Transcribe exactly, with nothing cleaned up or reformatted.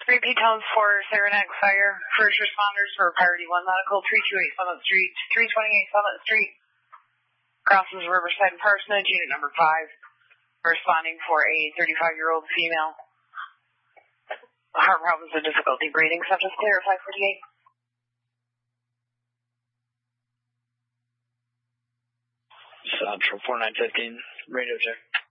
Repeat tones for Saranac Fire. First responders for Priority one Medical, three two eight Summit Street, three twenty-eight Summit Street. Crosses Riverside and Parsonage, unit number five. Responding for a thirty-five-year-old female. Heart problems and difficulty breathing. Subject clear, five forty-eight. Central four nine fifteen, radio check.